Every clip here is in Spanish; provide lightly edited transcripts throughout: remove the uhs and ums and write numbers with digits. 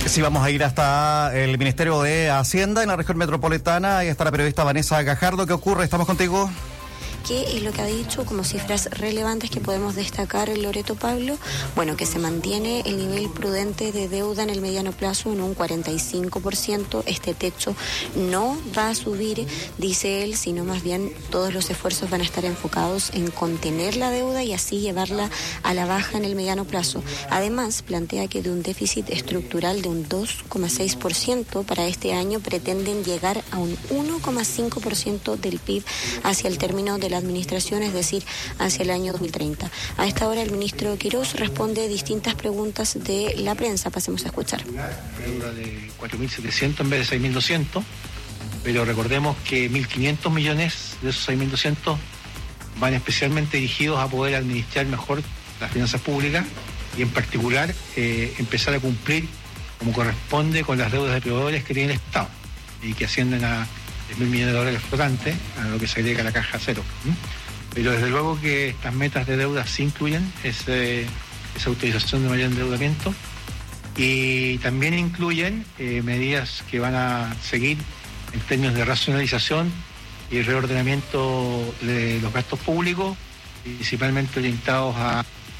Sí, vamos a ir hasta el Ministerio de Hacienda en la región metropolitana. Ahí está la periodista Vanessa Gajardo. ¿Qué ocurre? ¿Estamos contigo? ¿Qué es lo que ha dicho como cifras relevantes que podemos destacar, Loreto Pablo? Bueno, que se mantiene el nivel prudente de deuda en el mediano plazo en un 45%. Este techo no va a subir, dice él, sino más bien todos los esfuerzos van a estar enfocados en contener la deuda y así llevarla a la baja en el mediano plazo. Además, plantea que de un déficit estructural de un 2,6% para este año pretenden llegar a un 1,5% del PIB hacia el término de la administración, es decir, hacia el año 2030. A esta hora el ministro Quirós responde distintas preguntas de la prensa. Pasemos a escuchar. Deuda de 4.700 en vez de 6.200, pero recordemos que 1.500 millones de esos 6.200 van especialmente dirigidos a poder administrar mejor las finanzas públicas y en particular empezar a cumplir como corresponde con las deudas de proveedores que tiene el Estado y que ascienden a 10.000 millones de dólares flotantes, a lo que se agrega a la caja cero. Pero desde luego que estas metas de deuda sí incluyen esa utilización de mayor endeudamiento y también incluyen medidas que van a seguir en términos de racionalización y reordenamiento de los gastos públicos, principalmente orientados a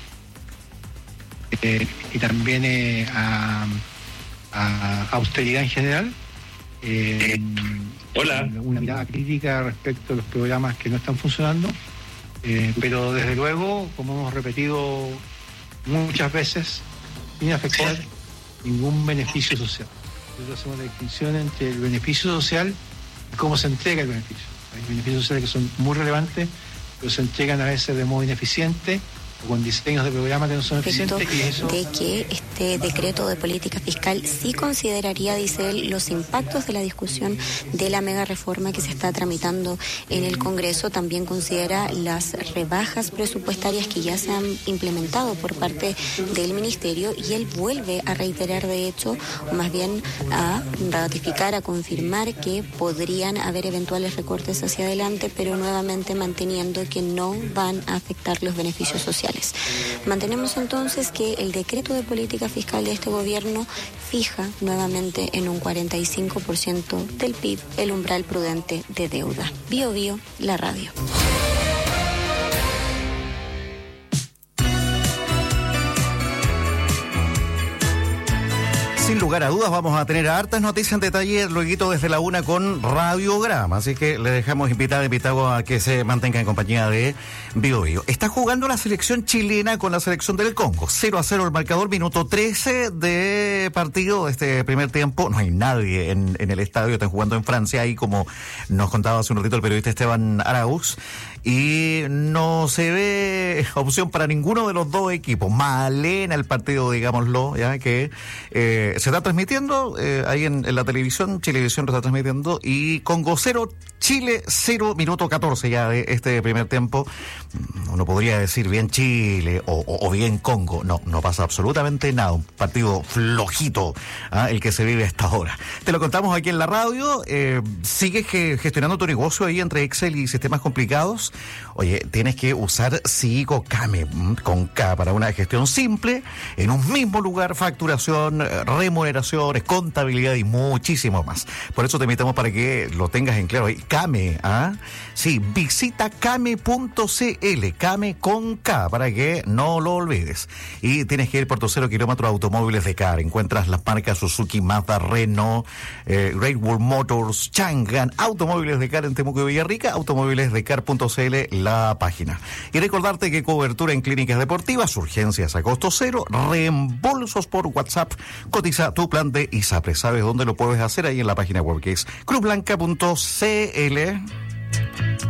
y también a austeridad en general. Hola. Una mirada crítica respecto a los programas que no están funcionando, pero desde luego, como hemos repetido muchas veces, sin afectar ningún beneficio social. Nosotros hacemos la distinción entre el beneficio social y cómo se entrega el beneficio. Hay beneficios sociales que son muy relevantes, pero se entregan a veces de modo ineficiente o con diseños de programas que no son eficientes. Y eso... De que este decreto de política fiscal sí consideraría, dice él, los impactos de la discusión de la mega reforma que se está tramitando en el Congreso. También considera las rebajas presupuestarias que ya se han implementado por parte del Ministerio y él vuelve a reiterar, de hecho, o más bien a ratificar, a confirmar que podrían haber eventuales recortes hacia adelante, pero nuevamente manteniendo que no van a afectar los beneficios sociales. Mantenemos entonces que el decreto de política fiscal de este gobierno fija nuevamente en un 45% del PIB el umbral prudente de deuda. Bio Bio, la radio. Sin lugar a dudas vamos a tener hartas noticias en detalle luego desde la 1 con Radiograma, así que le dejamos invitado a que se mantenga en compañía de Bio Bio. Está jugando la selección chilena con la selección del Congo, 0-0 el marcador, minuto 13 de partido de este primer tiempo. No hay nadie en el estadio, están jugando en Francia, ahí como nos contaba hace un ratito el periodista Esteban Arauz, y no se ve opción para ninguno de los dos equipos. Malena el partido, digámoslo, ya que se está transmitiendo ahí en la televisión, Chilevisión lo está transmitiendo, y Congo 0, Chile 0, minuto 14 ya de este primer tiempo. Uno podría decir bien Chile o bien Congo. No pasa absolutamente nada, un partido flojito, el que se vive a esta hora. Te lo contamos aquí en la radio. Sigues gestionando tu negocio ahí entre Excel y sistemas complicados. Oye, tienes que usar Sigo Kame con K para una gestión simple en un mismo lugar, facturación, remuneraciones, contabilidad y muchísimo más. Por eso te invitamos para que lo tengas en claro ahí. Kame, sí, visita kame.cl, Kame con K, para que no lo olvides. Y tienes que ir por tu 0 kilómetros automóviles de CAR. Encuentras las marcas Suzuki, Mazda, Renault, Great Wall Motors, Changan, automóviles de CAR en Temuco y Villarrica, automóvilesdecar.cl, la página. Y recordarte que cobertura en clínicas deportivas, urgencias a costo cero, reembolsos por WhatsApp. Cotiza tu plan de ISAPRE. ¿Sabes dónde lo puedes hacer? Ahí en la página web que es cruzblanca.cl.